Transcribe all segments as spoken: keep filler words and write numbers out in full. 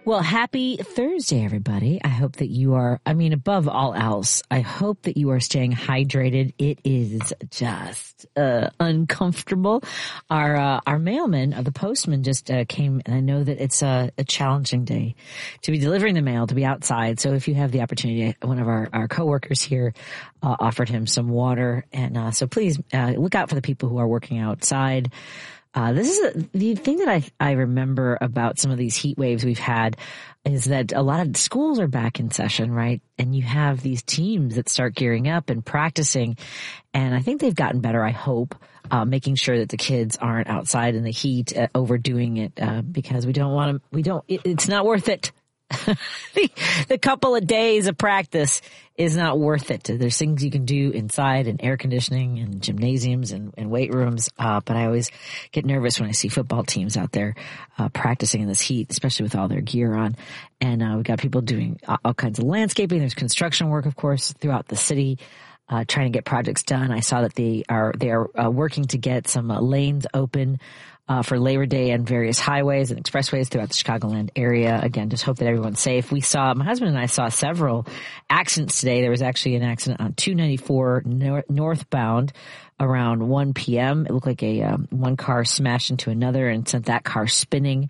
Well, happy Thursday, everybody. I hope that you are, I mean, above all else, I hope that you are staying hydrated. It is just uh, uncomfortable. Our uh, our mailman, uh, the postman, just uh, came, and I know that it's a, a challenging day to be delivering the mail, to be outside. So if you have the opportunity, one of our, our coworkers here uh, offered him some water. And uh, so please uh, look out for the people who are working outside. Uh, this is a, the thing that I, I remember about some of these heat waves we've had is that a lot of schools are back in session, right? And you have these teams that start gearing up and practicing. And I think they've gotten better, I hope, uh, making sure that the kids aren't outside in the heat, uh, overdoing it, uh, because we don't want to, we don't, it, it's not worth it. the, the couple of days of practice is not worth it. There's things you can do inside and air conditioning and gymnasiums and, and weight rooms. Uh, but I always get nervous when I see football teams out there, uh, practicing in this heat, especially with all their gear on. And, uh, we've got people doing all, all kinds of landscaping. There's construction work, of course, throughout the city, uh, trying to get projects done. I saw that they are, they are uh, working to get some uh, lanes open Uh, for Labor Day and various highways and expressways throughout the Chicagoland area. Again, just hope that everyone's safe. We saw, my husband and I saw several accidents today. There was actually an accident on two ninety-four nor- northbound around one p.m. It looked like a um, one car smashed into another and sent that car spinning.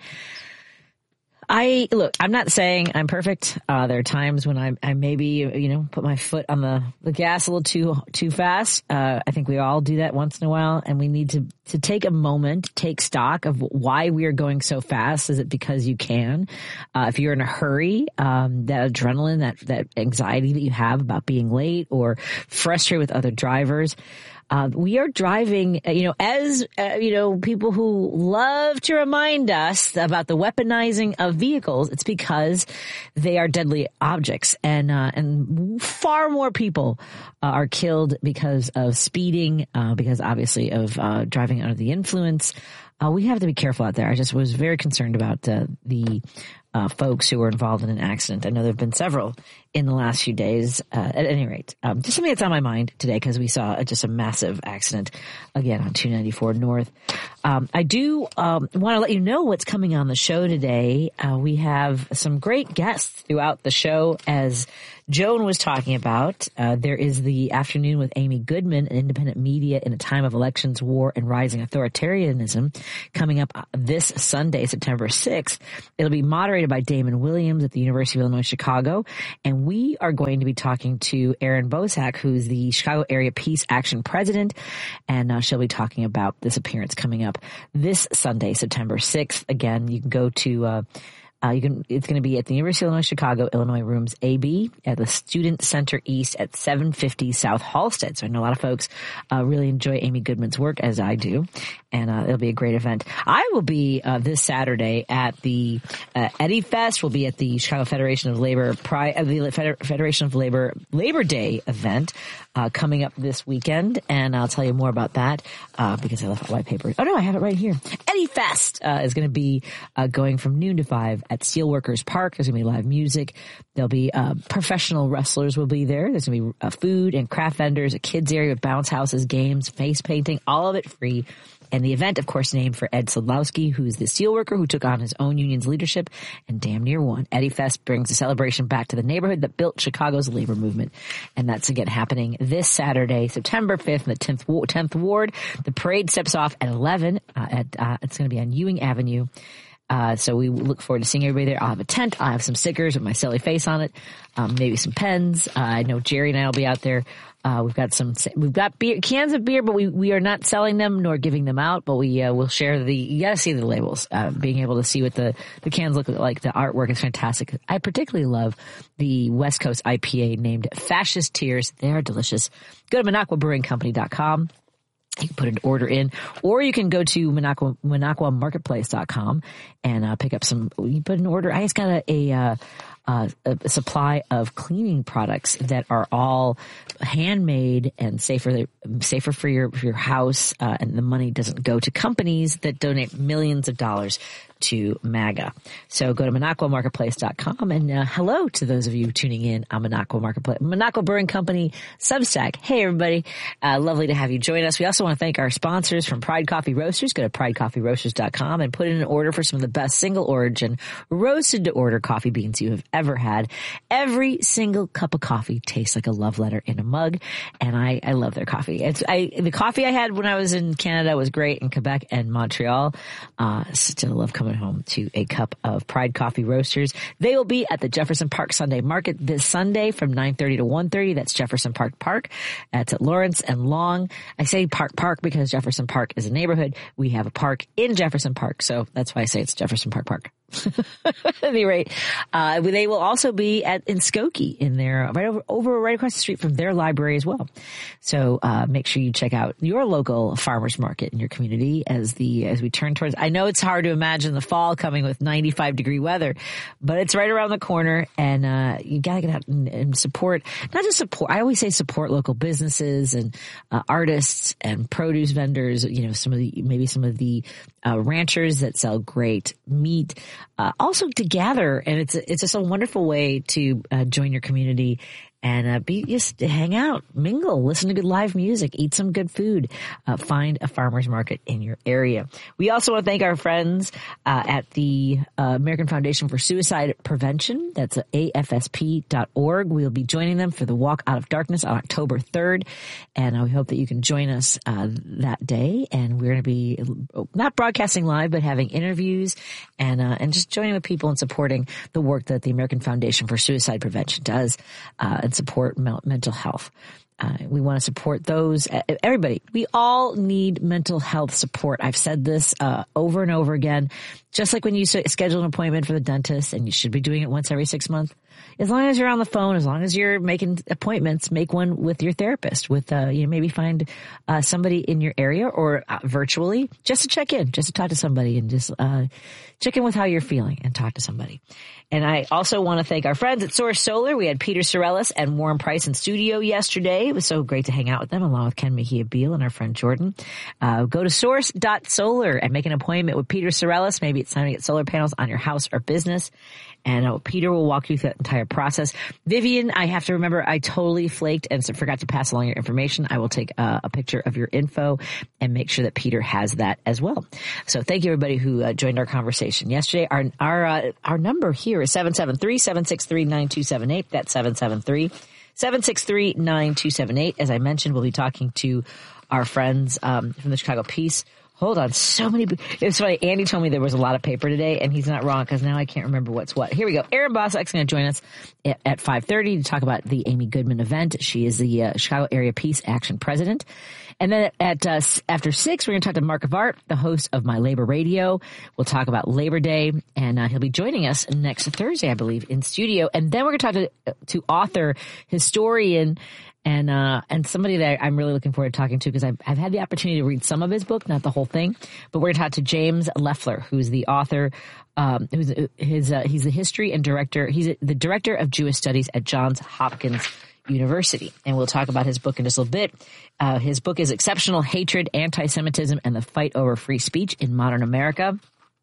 I, look, I'm not saying I'm perfect. Uh, there are times when I, I maybe, you know, put my foot on the, the gas a little too, too fast. Uh, I think we all do that once in a while, and we need to, to take a moment, take stock of why we are going so fast. Is it because you can? Uh, if you're in a hurry, um, that adrenaline, that, that anxiety that you have about being late or frustrated with other drivers. Uh, we are driving, uh, you know, as, uh, you know, people who love to remind us about the weaponizing of vehicles. It's because they are deadly objects, and, uh, and far more people uh, are killed because of speeding, uh, because obviously of, uh, driving under the influence. Uh, we have to be careful out there. I just was very concerned about, uh, the, uh, folks who were involved in an accident. I know there have been several in the last few days. Uh, at any rate, um, just something that's on my mind today because we saw just a massive accident again on two ninety-four North. Um, I do um, want to let you know what's coming on the show today. Uh, we have some great guests throughout the show, as Joan was talking about. Uh, there is the Afternoon with Amy Goodman, an independent media in a time of elections, war, and rising authoritarianism, coming up this Sunday, September sixth. It'll be moderated by Damon Williams at the University of Illinois Chicago, and we are going to be talking to Erin Bosak, who's the Chicago Area Peace Action President, and uh, she'll be talking about this appearance coming up this Sunday, September sixth. Again, you can go to uh, Uh, you can, it's going to be at the University of Illinois Chicago, Illinois Rooms A B at the Student Center East at seven fifty South Halsted. So I know a lot of folks uh, really enjoy Amy Goodman's work, as I do, and uh, it'll be a great event. I will be uh, this Saturday at the uh, Eddie Fest. We'll be at the Chicago Federation of Labor Pri- uh, the Feder- Federation of Labor Labor Day event uh, coming up this weekend, and I'll tell you more about that uh, because I left my white paper. Oh no, I have it right here. Eddie Fest uh, is going to be uh, going from noon to five at Steelworkers Park. There's going to be live music. There'll be uh, professional wrestlers will be there. There's going to be uh, food and craft vendors, a kids area with bounce houses, games, face painting, all of it free. And the event, of course, named for Ed Sodlowski, who's the steelworker who took on his own union's leadership and damn near won. Eddie Fest brings a celebration back to the neighborhood that built Chicago's labor movement. And that's again happening this Saturday, September fifth in the tenth Ward. The parade steps off at eleven. Uh, at, uh, it's going to be on Ewing Avenue. Uh, so we look forward to seeing everybody there. I'll have a tent. I'll have some stickers with my silly face on it. Um, maybe some pens. Uh, I know Jerry and I will be out there. Uh, we've got some, we've got beer, cans of beer, but we, we are not selling them nor giving them out, but we, uh, will share the, you gotta see the labels, uh, being able to see what the, the cans look like. The artwork is fantastic. I particularly love the West Coast I P A named Fascist Tears. They are delicious. Go to Minocqua Brewing Company dot com. You can put an order in, or you can go to Minocqua, Minocqua Marketplace dot com and uh, pick up some, you put an order. I just got a, a, uh, uh, a supply of cleaning products that are all handmade and safer, safer for your, for your house. Uh, and the money doesn't go to companies that donate millions of dollars to MAGA. So go to Minocqua Marketplace dot com and uh, hello to those of you tuning in on Minocqua Marketplace, Minocqua Brewing Company Substack. Hey everybody. Uh, lovely to have you join us. We also want to thank our sponsors from Pride Coffee Roasters. Go to Pride Coffee Roasters dot com and put in an order for some of the best single origin roasted to order coffee beans you have ever had. Every single cup of coffee tastes like a love letter in a mug. And I, I love their coffee. It's, I, the coffee I had when I was in Canada was great in Quebec and Montreal. Uh, still love coming home to a cup of Pride Coffee Roasters. They will be at the Jefferson Park Sunday Market this Sunday from nine thirty to one thirty. That's Jefferson Park Park. That's at Lawrence and Long. I say Park Park because Jefferson Park is a neighborhood. We have a park in Jefferson Park, so that's why I say it's Jefferson Park Park. At any rate, uh, they will also be at in Skokie in there, right over, over right across the street from their library as well. So uh, make sure you check out your local farmers market in your community as the as we turn towards. I know it's hard to imagine the fall coming with ninety-five degree weather, but it's right around the corner, and uh, you gotta get out and, and support. Not just support. I always say support local businesses and uh, artists and produce vendors. You know, some of the maybe some of the uh, ranchers that sell great meat. Uh, also to gather, and it's it's just a wonderful way to uh, join your community and uh, be just hang out, mingle, listen to good live music, eat some good food, uh, find a farmer's market in your area. We also want to thank our friends uh, at the uh, American Foundation for Suicide Prevention. That's A F S P dot org. We'll be joining them for the Walk Out of Darkness on October third, and we hope that you can join us uh, that day. And we're going to be not broadcasting live, but having interviews and uh, and just joining with people and supporting the work that the American Foundation for Suicide Prevention does. Uh, and support mental health. Uh, we want to support those, everybody. We all need mental health support. I've said this uh, over and over again. Just like when you schedule an appointment for the dentist, and you should be doing it once every six months. As long as you're on the phone, as long as you're making appointments, make one with your therapist. With uh, you know, maybe find uh, somebody in your area or uh, virtually, just to check in, just to talk to somebody, and just uh, check in with how you're feeling and talk to somebody. And I also want to thank our friends at Source Solar. We had Peter Sorellis and Warren Price in studio yesterday. It was so great to hang out with them, along with Ken Mejia Beal and our friend Jordan. Uh, go to source dot solar and make an appointment with Peter Sorellis. Maybe it's time to get solar panels on your house or business. And uh, Peter will walk you through that entire process. Vivian, I have to remember, I totally flaked and forgot to pass along your information. I will take uh, a picture of your info and make sure that Peter has that as well. So thank you, everybody who uh, joined our conversation yesterday. Our our uh, our number here is seven seven three, seven six three, nine two seven eight. That's seven seven three, seven six three, nine two seven eight. As I mentioned, we'll be talking to our friends um, from the Chicago Peace. Hold on, so many. It's funny. Andy told me there was a lot of paper today, and he's not wrong because now I can't remember what's what. Here we go. Erin Bosack's going to join us at, at five thirty to talk about the Amy Goodman event. She is the uh, Chicago Area Peace Action President. And then at uh, after six, we're going to talk to Mark Avart, the host of My Labor Radio. We'll talk about Labor Day, and uh, he'll be joining us next Thursday, I believe, in studio. And then we're going to talk to, to author, historian, And, uh, and somebody that I'm really looking forward to talking to, because I've, I've had the opportunity to read some of his book, not the whole thing, but we're going to talk to James Leffler, who's the author, um, who's his, uh, he's the history and director. He's the director of Jewish studies at Johns Hopkins University. And we'll talk about his book in just a little bit. Uh, his book is Exceptional Hatred, Anti-Semitism, and the Fight Over Free Speech in Modern America.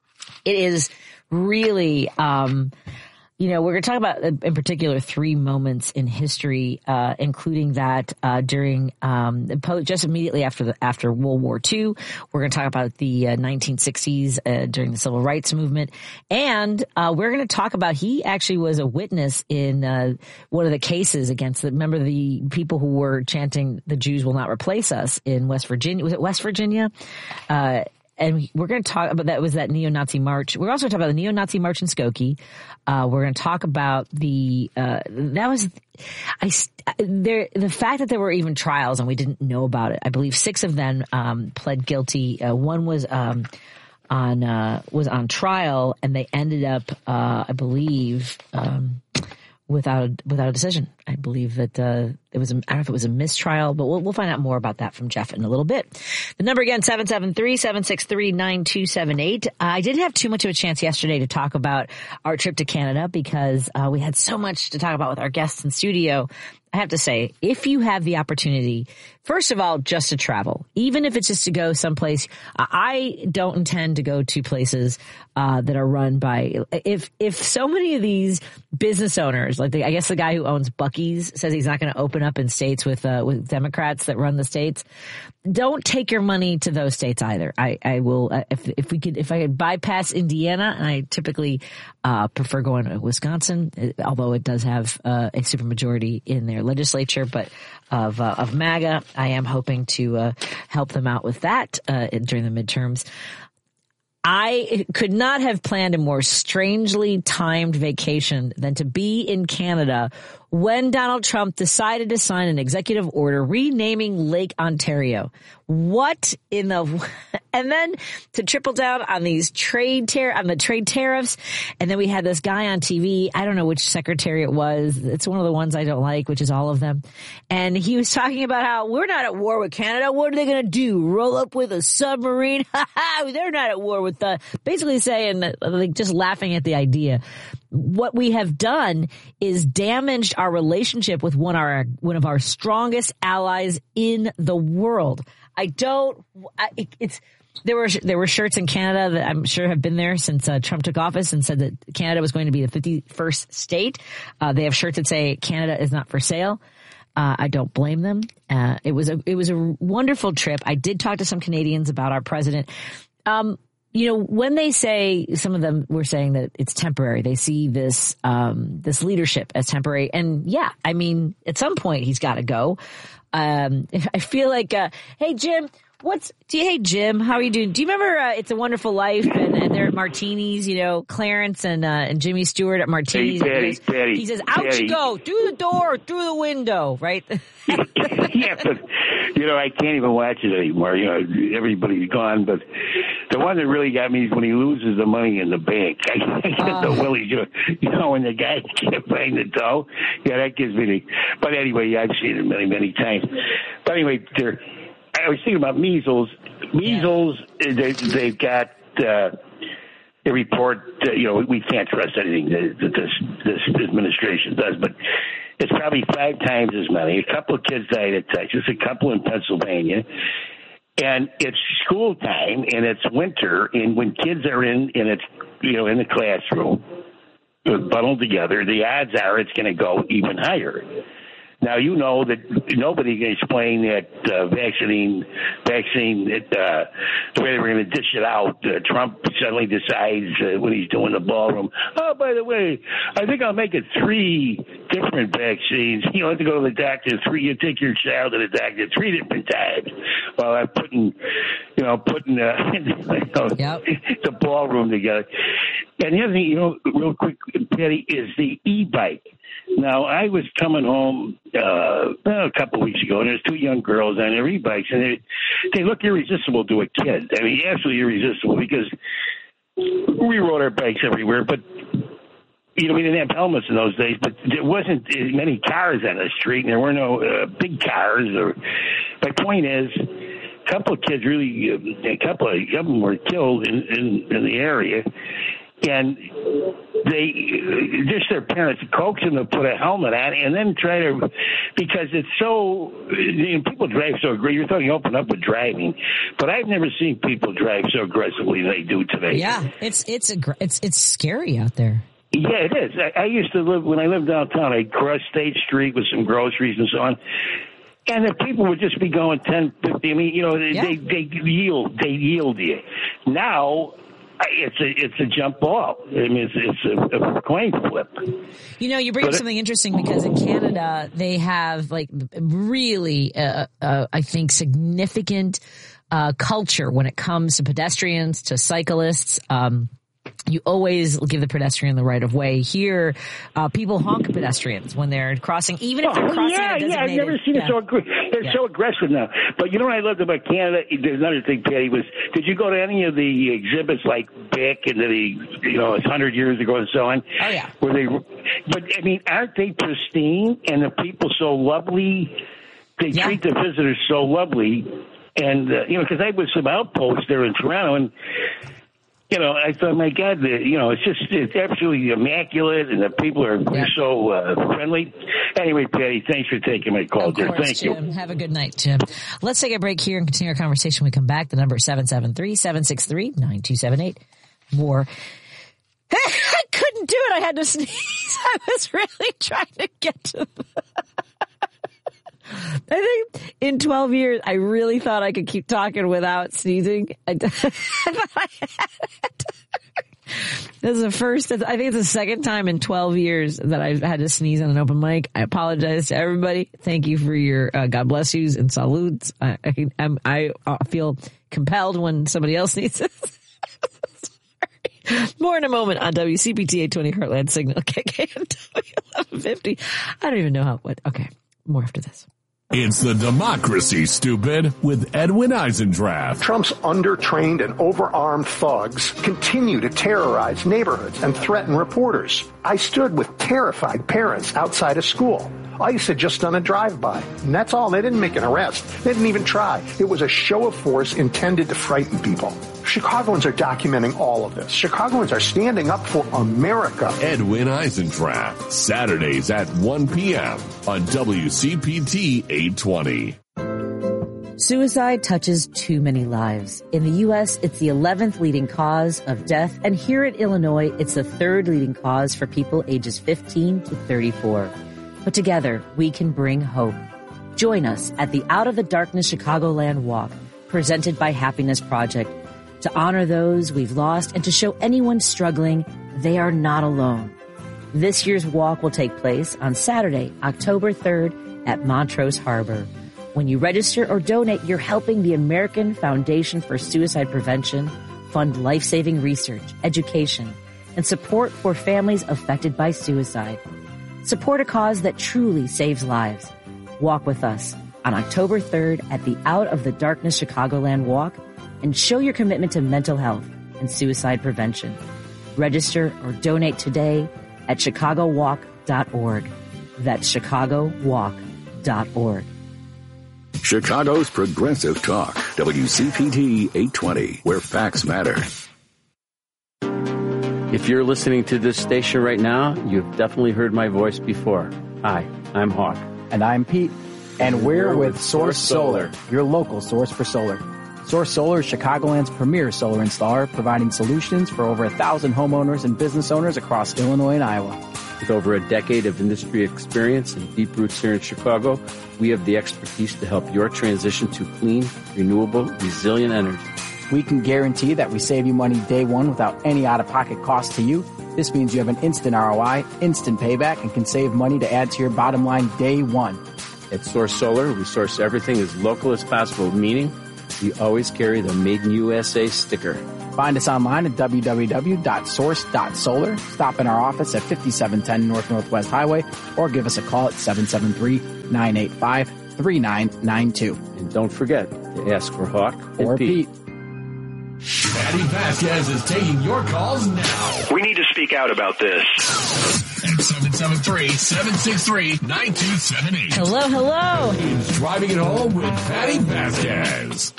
It is really, um, you know, we're going to talk about, in particular, three moments in history, uh, including that uh, during um, just immediately after the after World War Two. We're going to talk about the uh, nineteen sixties uh, during the Civil Rights Movement, and uh, we're going to talk about he actually was a witness in uh, one of the cases against the remember the people who were chanting "The Jews will not replace us" in West Virginia. Was it West Virginia? Uh, And we're going to talk about that was that neo-Nazi march. We're also going to talk about the neo-Nazi march in Skokie. Uh, we're going to talk about the, uh, that was, I, there, the fact that there were even trials and we didn't know about it. I believe six of them, um, pled guilty. Uh, one was, um, on, uh, was on trial and they ended up, uh, I believe, um, without without a decision. I believe that uh, it was, a, I don't know if it was a mistrial, but we'll, we'll find out more about that from Jeff in a little bit. The number again, seven seven three, seven six three, nine two seven eight. I didn't have too much of a chance yesterday to talk about our trip to Canada because uh, we had so much to talk about with our guests in studio. I have to say, if you have the opportunity, first of all, just to travel, even if it's just to go someplace, I don't intend to go to places uh, that are run by, if if so many of these business owners, like the, I guess the guy who owns Buc-ee's says he's not going to open up in states with uh, with Democrats that run the states, don't take your money to those states either. I, I will, uh, if if we could, if I could bypass Indiana, and I typically uh, prefer going to Wisconsin, although it does have uh, a supermajority in their legislature, but of uh, of MAGA, I am hoping to uh, help them out with that uh, during the midterms. I could not have planned a more strangely timed vacation than to be in Canada when Donald Trump decided to sign an executive order renaming Lake Ontario. What in the, and then to triple down on these trade tar on the trade tariffs. And then we had this guy on T V. I don't know which secretary it was. It's one of the ones I don't like, which is all of them. And he was talking about how we're not at war with Canada. What are they going to do? Roll up with a submarine? They're not at war with the, basically saying that, like, just laughing at the idea. What we have done is damaged our relationship with one of our, one of our strongest allies in the world. I don't, I, it, it's, there were, there were shirts in Canada that I'm sure have been there since uh, Trump took office and said that Canada was going to be the fifty-first state. Uh, they have shirts that say Canada is not for sale. Uh, I don't blame them. Uh, it was a, it was a wonderful trip. I did talk to some Canadians about our president. Um, You know, when they say, some of them were saying that it's temporary, they see this, um, this leadership as temporary. And yeah, I mean, at some point he's got to go. Um, I feel like, uh, hey, Jim, what's, do you, hey, Jim, how are you doing? Do you remember, uh, It's a Wonderful Life and, and they're at Martini's, you know, Clarence and, uh, and Jimmy Stewart at Martini's. Hey, Patty, he, goes, Patty, he says, out Patty. you go, through the door, through the window, right? Yeah, but, you know, I can't even watch it anymore. You know, everybody's gone. But the one that really got me is when he loses the money in the bank. I get uh, the Willie, you know, when the guy can't find the dough. Yeah, that gives me the. But anyway, yeah, I've seen it many, many times. But anyway, there. I was thinking about measles. Measles, yeah. they, they've got uh, a report. Uh, you know, we can't trust anything that, that this this administration does, but. It's probably five times as many. A couple of kids died at Texas, a couple in Pennsylvania. And it's school time and it's winter. And when kids are in, and it's, you know, in the classroom, bundled together, the odds are it's going to go even higher. Now, you know that nobody can explain that uh, vaccine, vaccine, uh, the way they were going to dish it out. Uh, Trump suddenly decides uh, when he's doing the ballroom, oh, by the way, I think I'll make it three different vaccines. You don't have to go to the doctor three. You take your child to the doctor three different times while I'm putting, you know, putting uh, you know, yep. the ballroom together. And the other thing, you know, real quick, Patty, is the e-bike. Now, I was coming home uh, a couple of weeks ago, and there's two young girls on their e-bikes, and they, they look irresistible to a kid. I mean, absolutely irresistible, because we rode our bikes everywhere, but, you know, we didn't have helmets in those days, but there wasn't as many cars on the street, and there were no uh, big cars. Or, my point is, a couple of kids really, a couple of them were killed in, in, in the area. And they just their parents coax them to put a helmet on, and then try to, because it's so, you know, people drive so aggressively. You're talking open up with driving, but I've never seen people drive so aggressively as they do today. Yeah, it's it's a, it's it's scary out there. Yeah, it is. I, I used to live, when I lived downtown, I'd cross State Street with some groceries and so on. And the people would just be going ten, fifty. I mean, you know, they, yeah. they, they yield, they yield you. Now, It's a it's a jump ball. I mean, it's, it's a, a coin flip. You know, you bring but up something it, interesting, because in Canada they have like really, uh, uh, I think, significant uh, culture when it comes to pedestrians, to cyclists. Um, you always give the pedestrian the right of way. Here, uh, people honk at pedestrians when they're crossing, even if they're oh, crossing yeah, a designated. Yeah, I've never seen yeah. it so aggressive. They're yeah. so aggressive now. But you know what I loved about Canada? There's another thing, Patty, was did you go to any of the exhibits like Bic and the, you know, it's one hundred years ago and so on? Oh, yeah. Where they, but, I mean, aren't they pristine and the people so lovely? They yeah. treat the visitors so lovely. And, uh, you know, because I was some outposts there in Toronto, and, you know, I thought, my God, the, you know, it's just it's absolutely immaculate, and the people are yeah. so uh, friendly. Anyway, Patty, thanks for taking my call, of dear. course, Thank Jim. you. Have a good night, Jim. Let's take a break here and continue our conversation when we come back. The number is seven seven three, seven six three, nine two seven eight. More. I couldn't do it. I had to sneeze. I was really trying to get to the... I think in twelve years, I really thought I could keep talking without sneezing. I, I thought I had. This is the first, I think it's the second time in twelve years that I've had to sneeze on an open mic. I apologize to everybody. Thank you for your uh, God bless yous and salutes. I, I, I'm, I uh, feel compelled when somebody else sneezes. More in a moment on W C P T eight twenty Heartland Signal, K K N W eleven fifty. I don't even know how, what, okay, more after this. It's the Democracy, Stupid, with Edwin Eisendrath. Trump's undertrained and overarmed thugs continue to terrorize neighborhoods and threaten reporters. I stood with terrified parents outside of school. ICE had just done a drive-by, and that's all. They didn't make an arrest. They didn't even try. It was a show of force intended to frighten people. Chicagoans are documenting all of this. Chicagoans are standing up for America. Edwin Eisendrath, Saturdays at one p.m. on W C P T eight twenty. Suicide touches too many lives. In the U S, it's the eleventh leading cause of death, and here in Illinois, it's the third leading cause for people ages fifteen to thirty-four. But together, we can bring hope. Join us at the Out of the Darkness Chicagoland Walk, presented by Happiness Project, to honor those we've lost and to show anyone struggling they are not alone. This year's walk will take place on Saturday, October third at Montrose Harbor. When you register or donate, you're helping the American Foundation for Suicide Prevention fund life-saving research, education, and support for families affected by suicide. Support a cause that truly saves lives. Walk with us on October third at the Out of the Darkness Chicagoland Walk and show your commitment to mental health and suicide prevention. Register or donate today at chicago walk dot org. That's chicago walk dot org. Chicago's Progressive Talk, W C P T eight twenty, where facts matter. If you're listening to this station right now, you've definitely heard my voice before. Hi, I'm Hawk. And I'm Pete. And we're with Source Solar, your local source for solar. Source Solar is Chicagoland's premier solar installer, providing solutions for over a thousand homeowners and business owners across Illinois and Iowa. With over a decade of industry experience and deep roots here in Chicago, we have the expertise to help your transition to clean, renewable, resilient energy. We can guarantee that we save you money day one without any out-of-pocket cost to you. This means you have an instant R O I, instant payback, and can save money to add to your bottom line day one. At Source Solar, we source everything as local as possible, meaning we always carry the Made in U S A sticker. Find us online at w w w dot source dot solar. Stop in our office at fifty-seven ten North Northwest Highway or give us a call at seven seven three, nine eight five, three nine nine two. And don't forget to ask for Hawk or Pete. Pete. Patty Vasquez is taking your calls now. We need to speak out about this. At seven seven three, seven six three, nine two seven eight. Hello, hello. It's Driving It Home with Patty Vasquez.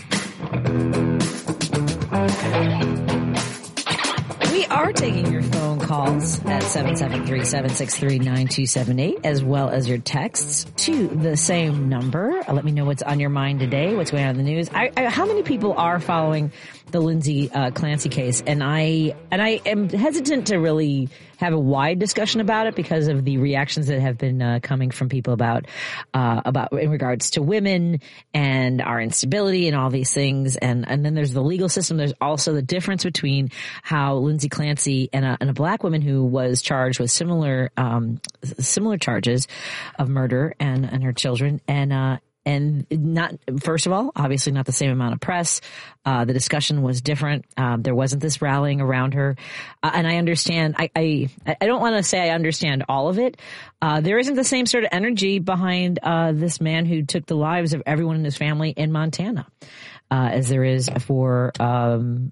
We are taking your phone calls at seven seven three, seven six three, nine two seven eight, as well as your texts to the same number. Uh, let me know what's on your mind today, what's going on in the news. I, I, how many people are following the Lindsay uh, Clancy case? And I and I am hesitant to really have a wide discussion about it because of the reactions that have been uh, coming from people about uh, about in regards to women and our instability and all these things. And and then there's the legal system. There's also the difference between how Lindsay Clancy and a, and a black woman who was charged with similar um, similar charges of murder and and her children and uh, and not, first of all, obviously not the same amount of press. Uh, the discussion was different. Um, there wasn't this rallying around her. Uh, and I understand, I, I, I don't want to say I understand all of it. Uh, there isn't the same sort of energy behind, uh, this man who took the lives of everyone in his family in Montana, uh, as there is for, um,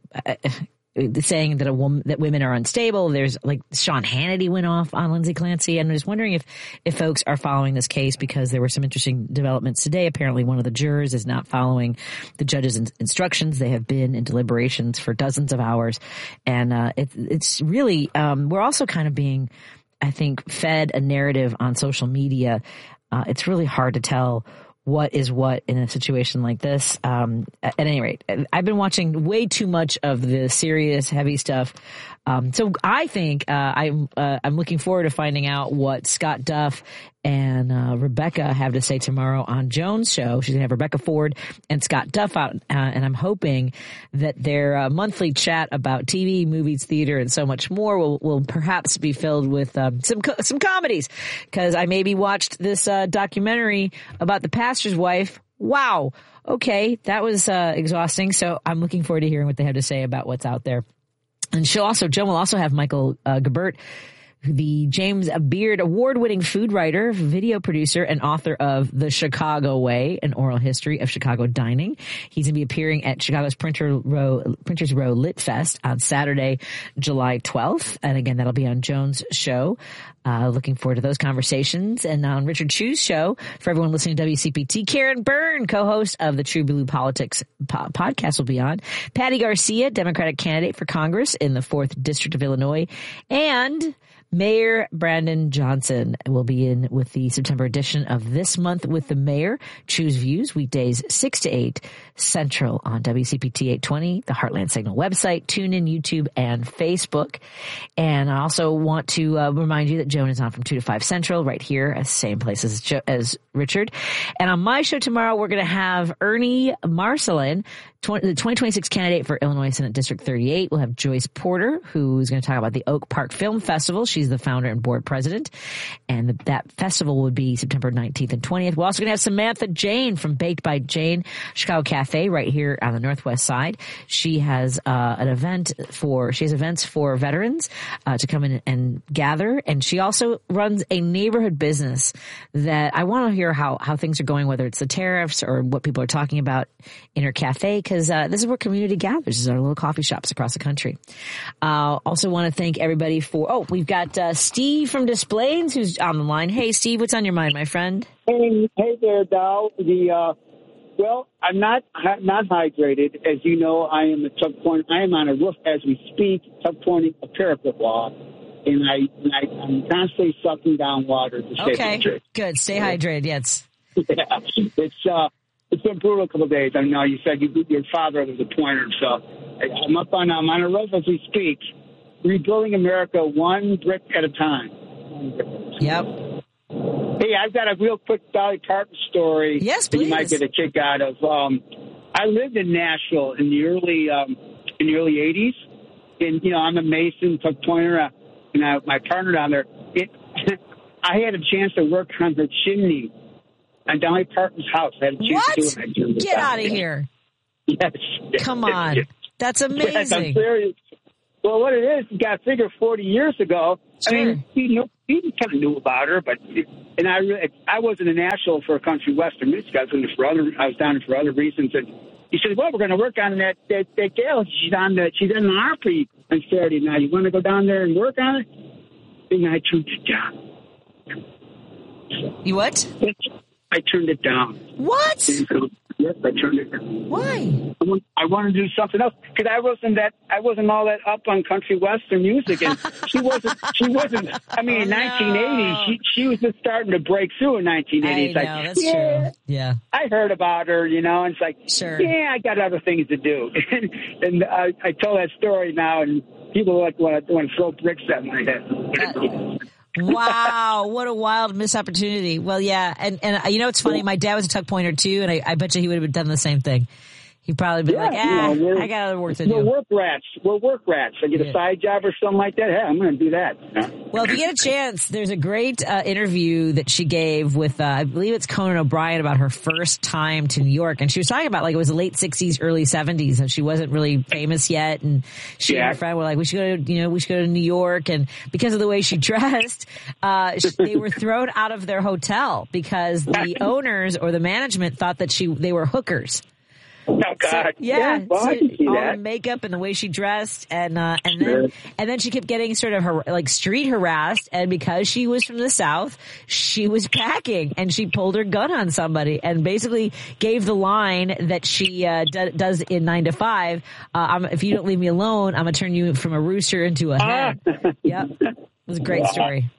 saying that a woman, that women are unstable. There's like Sean Hannity went off on Lindsay Clancy. And I was wondering if, if folks are following this case, because there were some interesting developments today. Apparently one of the jurors is not following the judge's in- instructions. They have been in deliberations for dozens of hours. And, uh, it, it's really, um, we're also kind of being, I think, fed a narrative on social media. Uh, it's really hard to tell what is what in a situation like this. Um, at any rate, I've been watching way too much of the serious, heavy stuff. Um, so I think uh, I'm uh, I'm looking forward to finding out what Scott Duff and uh, Rebecca have to say tomorrow on Joan's show. She's going to have Rebecca Ford and Scott Duff out, uh, and I'm hoping that their uh, monthly chat about T V, movies, theater, and so much more will, will perhaps be filled with um, some co- some comedies, because I maybe watched this uh, documentary about the pastor's wife. Wow. Okay, that was uh, exhausting. So I'm looking forward to hearing what they have to say about what's out there. And she'll also, Joan will also have Michael uh, Gebert, the James Beard award-winning food writer, video producer, and author of The Chicago Way, an oral history of Chicago dining. He's going to be appearing at Chicago's Printer Row, Printers Row Lit Fest on Saturday, July twelfth. And again, that'll be on Joan's show. Uh, looking forward to those conversations. And on Richard Chu's show, for everyone listening to W C P T, Karen Byrne, co-host of the True Blue Politics po- podcast, will be on. Patty Garcia, Democratic candidate for Congress in the fourth District of Illinois. And Mayor Brandon Johnson will be in with the September edition of This Month with the Mayor. Choose Views, weekdays six to eight Central on W C P T eight twenty, the Heartland Signal website, TuneIn, YouTube, and Facebook. And I also want to uh, remind you that Joan is on from two to five Central right here, as same place as, jo- as Richard. And on my show tomorrow, we're going to have Ernie Marcelin, the twenty twenty-six candidate for Illinois Senate District thirty-eight. We'll have Joyce Porter, who's going to talk about the Oak Park Film Festival. She's the founder and board president. And the, that festival would be September nineteenth and twentieth. We're also going to have Samantha Jane from Baked by Jane Chicago Cafe right here on the Northwest Side. She has uh, an event for, she has events for veterans uh, to come in and gather. And she also runs a neighborhood business that I want to hear how, how things are going, whether it's the tariffs or what people are talking about in her cafe, because uh, this is where community gathers. This is our little coffee shops across the country. Uh, also want to thank everybody for, oh, we've got uh, Steve from Displays who's on the line. Hey, Steve, what's on your mind, my friend? Hey, hey there, Dal. The uh, well, I'm not not hydrated, as you know. I am a tuck point. I am on a roof as we speak, tuck pointing a parapet wall, and I, and I I'm constantly sucking down water to stay okay, hydrated. Good, stay hydrated. Yes. Yeah, it's uh, it's been brutal a couple of days. I know you said you, your father was a pointer, so I, I'm up on I'm on a roof as we speak, rebuilding America one brick at a time. Yep. Hey, I've got a real quick Dolly Parton story. Yes, that please. You might get a kick out of. Um, I lived in Nashville in the early um, in the early eighties, and you know I'm a Mason, tuck pointer, uh, and I, my partner down there. It, I had a chance to work on her chimney on Dolly Parton's house. I had a chance What? to do it. I turned it Get down. out of here. Yes. Come on. That's amazing. Yes, I'm serious. Well, what it is, you got to figure forty years ago. Sure. I mean, you know, he kind of knew about her, but and I really, I wasn't in Nashville for a country western music. I was in there for other. I was down there for other reasons. And he said, "Well, we're going to work on that that, that gal. She's on the she's in the Opry on Saturday night. You want to go down there and work on it?" And I turned it down. You what? I turned it down. What? Yes, I turned it down. Why? I wanted to do something else because I wasn't that I wasn't all that up on country western music, and she wasn't. She wasn't. I mean, Oh, in no. nineteen eighty, she she was just starting to break through in nineteen eighty. I It's know, like, that's yeah, true. Yeah. I heard about her, you know, and it's like, Sure. yeah, I got other things to do, and, and I, I tell that story now, and people like want to want to throw bricks at my head. Wow, what a wild missed opportunity. Well, yeah, and and uh, you know it's funny. My dad was a tuck pointer too, and I, I bet you he would have done the same thing. He'd probably be Yeah, like, ah, you know, I got other work to we're do. work rats. We're work rats. I get Yeah. a side job or something like that. Hey, I'm going to do that. You know? Well, if you get a chance, there's a great uh, interview that she gave with, uh, I believe it's Conan O'Brien, about her first time to New York. And she was talking about, like, it was the late sixties, early seventies, and she wasn't really famous yet. And she Yeah. and her friend were like, we should go to, you know, we should go to New York. And because of the way she dressed, uh, she, they were thrown out of their hotel because the owners or the management thought that she they were hookers. Oh, God. So, yeah, yeah well, so I can see all that. the makeup and the way she dressed, and uh, and then Sure. and then she kept getting sort of her, like street harassed, and because she was from the South, she was packing, and she pulled her gun on somebody, and basically gave the line that she uh, d- does in Nine to Five: uh, I'm, "If you don't leave me alone, I'm gonna turn you from a rooster into a hen." Yep, it was a great story.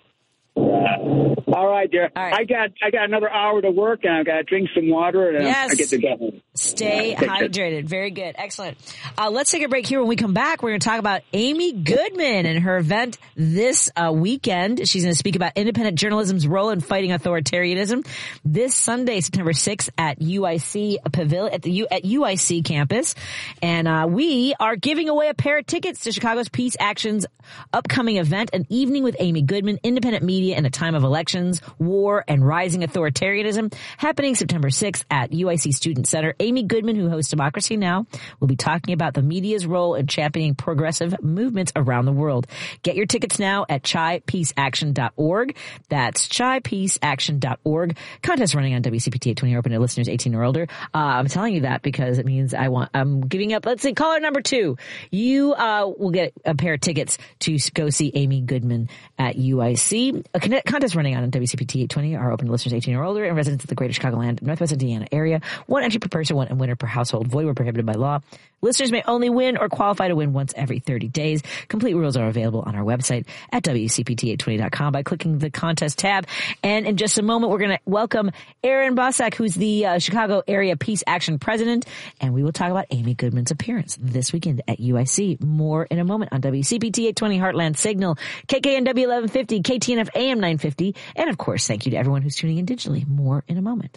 All right, dear. All right. I got I got another hour to work, and I've got to drink some water, and Yes. I get to go. Stay Take care. hydrated. Very good. Excellent. Uh, let's take a break here. When we come back, we're going to talk about Amy Goodman and her event this uh, weekend. She's going to speak about independent journalism's role in fighting authoritarianism this Sunday, September sixth at U I C Pavilion at the U, at U I C campus. And uh, we are giving away a pair of tickets to Chicago's Peace Action's upcoming event, An Evening with Amy Goodman, Independent Media in a Time of Elections, War, and Rising Authoritarianism, happening September sixth at U I C Student Center. Amy Goodman, who hosts Democracy Now!, will be talking about the media's role in championing progressive movements around the world. Get your tickets now at chai peace action dot org. That's chai peace action dot org. Contest running on W C P T eight twenty, open to listeners eighteen or older. Uh, I'm telling you that because it means I want, I'm giving up. Let's say caller number two. You uh, will get a pair of tickets to go see Amy Goodman at U I C. A con- contest running on W C P T eight twenty are open to listeners eighteen or older and residents of the greater Chicagoland, Northwest Indiana area. One entry per person, one winner per household. Void where prohibited by law. Listeners may only win or qualify to win once every thirty days. Complete rules are available on our website at W C P T eight twenty dot com by clicking the contest tab. And in just a moment, we're going to welcome Aaron Bosak, who's the uh, Chicago Area Peace Action President, and we will talk about Amy Goodman's appearance this weekend at U I C. More in a moment on W C P T eight twenty Heartland Signal, K K N W eleven fifty, K T N F A M nine fifty, and of course, thank you to everyone who's tuning in digitally. More in a moment.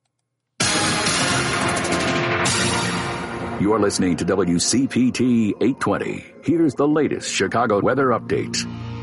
You are listening to W C P T eight twenty. Here's the latest Chicago weather update.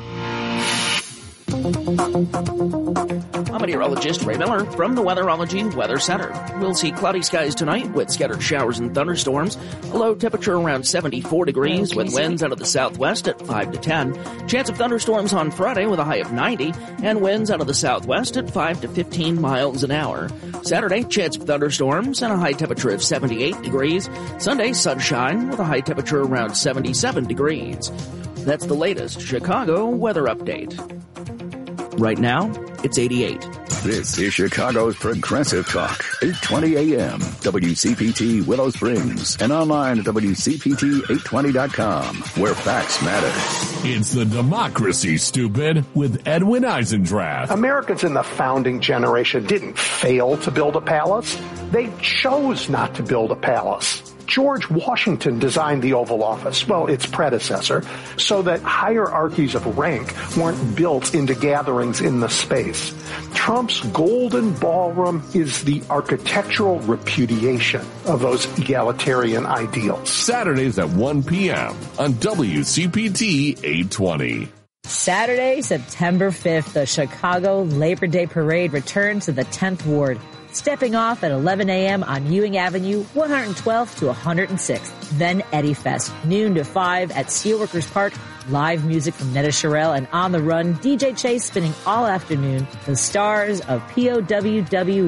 I'm meteorologist Ray Miller from the Weatherology Weather Center. We'll see cloudy skies tonight with scattered showers and thunderstorms. A low temperature around seventy-four degrees with winds out of the southwest at five to ten. Chance of thunderstorms on Friday with a high of ninety and winds out of the southwest at five to fifteen miles an hour. Saturday, chance of thunderstorms and a high temperature of seventy-eight degrees. Sunday, sunshine with a high temperature around seventy-seven degrees. That's the latest Chicago weather update. Right now, it's eighty-eight. This is Chicago's Progressive Talk, eight twenty a.m. W C P T Willow Springs, and online at W C P T eight twenty dot com, where facts matter. It's the Democracy, Stupid, with Edwin Eisendrath. Americans in the founding generation didn't fail to build a palace. They chose not to build a palace. George Washington designed the Oval Office, well, its predecessor, so that hierarchies of rank weren't built into gatherings in the space. Trump's Golden Ballroom is the architectural repudiation of those egalitarian ideals. Saturdays at one p.m. on W C P T eight twenty. Saturday, September fifth, the Chicago Labor Day Parade returns to the tenth Ward, stepping off at eleven a.m. on Ewing Avenue, one hundred twelfth to one hundred sixth. Then Eddie Fest, noon to five at Steelworkers Park. Live music from Netta Sherrill, and on the run, D J Chase spinning all afternoon the stars of P O W W